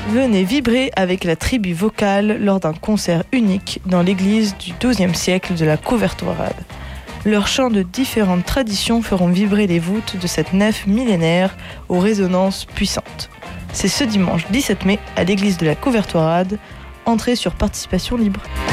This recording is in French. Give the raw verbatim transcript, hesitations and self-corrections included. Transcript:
Venez vibrer avec la tribu vocale lors d'un concert unique dans l'église du douzième siècle de la Couvertoirade. Leurs chants de différentes traditions feront vibrer les voûtes de cette nef millénaire aux résonances puissantes. C'est ce dimanche dix-sept mai à l'église de la Couvertoirade, entrée sur participation libre.